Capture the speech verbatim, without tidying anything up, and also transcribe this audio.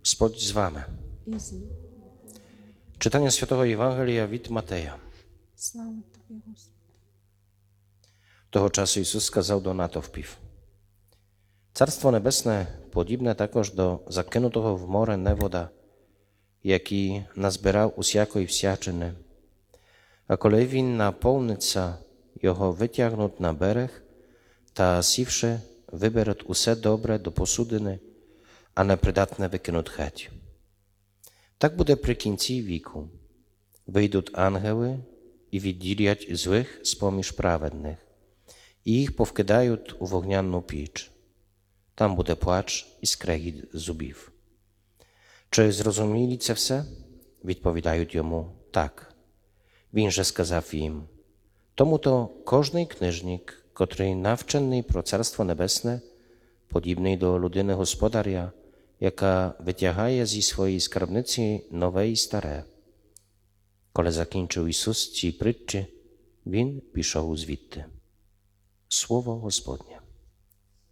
Господь з вами. І з ним. Читання Святого Євангелія від Матея. Слава тобі, Господи. Того часу Ісус сказав до натовпів: Царство Небесне подібне також до закинутого в море невода, який назбирав усякої всячини. А коли він наповниться, його витягнуть на берег, та сівши, виберуть усе добре до посудини, а непридатне викинуть геть. Так буде при кінці віку. Вийдуть ангели і відділять злих з-поміж праведних, і їх повкидають у вогняну піч. Там буде плач і скрегіт зубів. Чи зрозуміли це все? Відповідають йому: так. Він же сказав їм: тому-то кожний книжник, котрий навчений про Царство Небесне, подібний до людини господаря, яка витягає зі своєї скарбниці нове і старе. Коли закінчив Ісус ці притчі, Він пішов звідти. Слово Господнє.